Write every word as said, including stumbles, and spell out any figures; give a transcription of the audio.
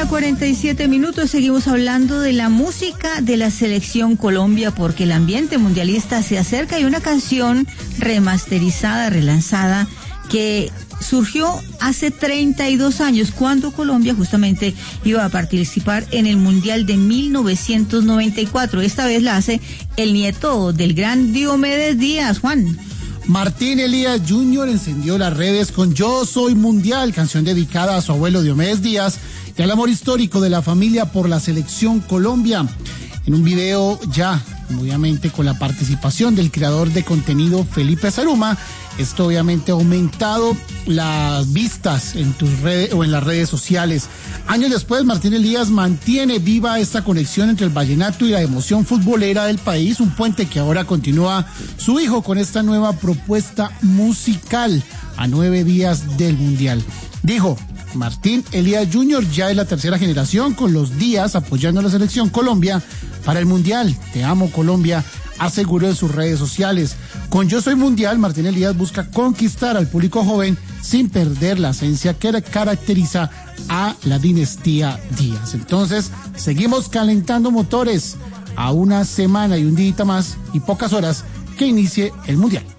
cuarenta y siete minutos, seguimos hablando de la música de la selección Colombia porque el ambiente mundialista se acerca y una canción remasterizada, relanzada, que surgió hace treinta y dos años cuando Colombia justamente iba a participar en el Mundial de mil novecientos noventa y cuatro. Esta vez la hace el nieto del gran Diomedes Díaz, Juan. Martín Elías junior encendió las redes con Yo Soy Mundial, canción dedicada a su abuelo Diomedes Díaz y al amor histórico de la familia por la selección Colombia. En un video ya, obviamente, con la participación del creador de contenido Felipe Zaruma, esto obviamente ha aumentado las vistas en tus redes o en las redes sociales. Años después, Martín Elías mantiene viva esta conexión entre el vallenato y la emoción futbolera del país, un puente que ahora continúa su hijo con esta nueva propuesta musical a nueve días del Mundial. Dijo, Martín Elías junior ya es la tercera generación con los días apoyando a la selección Colombia para el Mundial. Te amo, Colombia, aseguró en sus redes sociales. Con Yo Soy Mundial, Martín Elías busca conquistar al público joven sin perder la esencia que caracteriza a la dinastía Díaz. Entonces, seguimos calentando motores a una semana y un día más y pocas horas que inicie el Mundial.